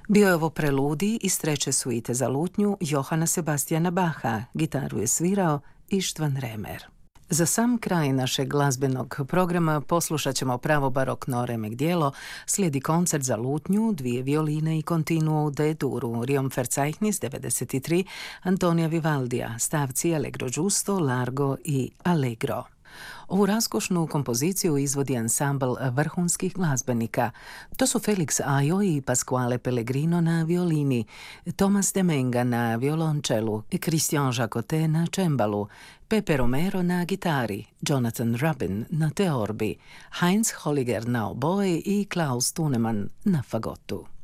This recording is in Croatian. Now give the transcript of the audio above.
Bio je ovo preludij iz treće suite za lutnju Johana Sebastiana Bacha, gitaru je svirao Istvan Remer. Za sam kraj našeg glazbenog programa poslušat ćemo pravo barokno remek dijelo, slijedi koncert za lutnju, 2 violine i continuo D-duru, Riomferzeichnis 93, Antonija Vivaldija, stavci Allegro giusto, Largo i Allegro. Ovu raskošnu kompoziciju izvodi ansambl vrhunskih glazbenika. To su Felix Ajo i Pasquale Pellegrino na violini, Thomas de Menga na violončelu, Christian Jacotet na čembalu, Pepe Romero na gitari, Jonathan Rubin na teorbi, Heinz Holliger na oboe i Klaus Thunemann na fagotu.